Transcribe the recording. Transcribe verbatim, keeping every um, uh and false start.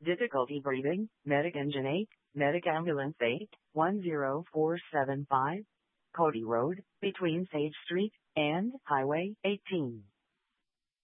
Difficulty breathing, Medic Engine eight, Medic Ambulance eight, one zero four seven five, Cody Road, between Sage Street and Highway eighteen.